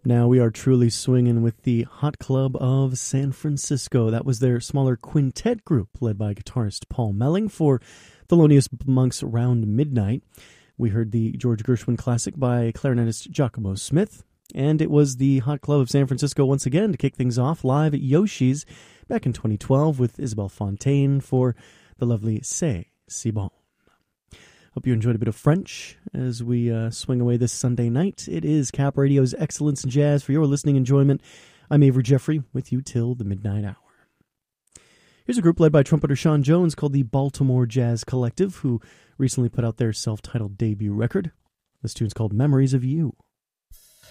Now we are truly swinging with the Hot Club of San Francisco. That was their smaller quintet group led by guitarist Paul Melling for Thelonious Monk's Round Midnight. We heard the George Gershwin classic by clarinetist Giacomo Smith. And it was the Hot Club of San Francisco once again to kick things off live at Yoshi's back in 2012 with Isabelle Fontaine for the lovely C'est Si Bon. Hope you enjoyed a bit of French as we swing away this Sunday night. It is Cap Radio's Excellence in Jazz for your listening enjoyment. I'm Avery Jeffrey with you till the midnight hour. Here's a group led by trumpeter Sean Jones called the Baltimore Jazz Collective, who recently put out their self-titled debut record. This tune's called Memories of You.